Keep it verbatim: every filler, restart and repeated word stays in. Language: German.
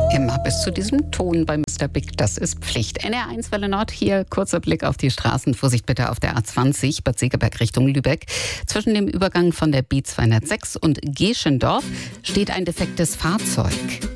Immer bis zu diesem Ton bei Mister Big, das ist Pflicht. N R eins Welle Nord, hier kurzer Blick auf die Straßen. Vorsicht bitte auf der A zwanzig, Bad Segeberg Richtung Lübeck. Zwischen dem Übergang von der B zweihundertsechs und Geschendorf steht ein defektes Fahrzeug.